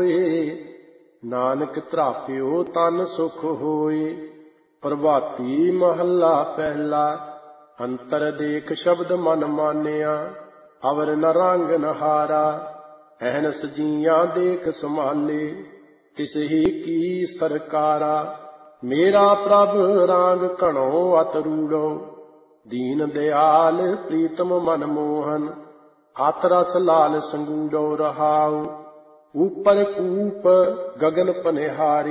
ਕੋਏ। ਨਾਨਕ ਧਰਾਪਿਓ ਤਨ ਸੁਖ ਹੋਏ। ਪ੍ਰਭਾਤੀ ਮਹੱਲਾ ਪਹਿਲਾ। ਅੰਤਰ ਦੇਖ ਸ਼ਬਦ ਮਨ ਮਾਨਿਆ, ਅਵਰ ਨ ਰੰਗ ਨ ਹਾਰਾ। ਅਹਨਸ ਜੀਆਂ ਦੇਖ ਸੰਭਾਲੇ, ਤਿਸ ਹੀ ਕੀ ਸਰਕਾਰਾ। ਮੇਰਾ ਪ੍ਰਭ ਰਾਂਗ ਘਣੋ ਅਤ ਰੂੜੋ, ਦੀਨ ਦਿਆਲ ਪ੍ਰੀਤਮ ਮਨ ਮੋਹਨ। ਅਤ ਰਸ ਲਾਲ ਸੰਗੂੜੋ ਰਹਾਉ, ਊਪਰ ਕੂਪ ਗਗਨ ਪਨਿਹਾਰੀ।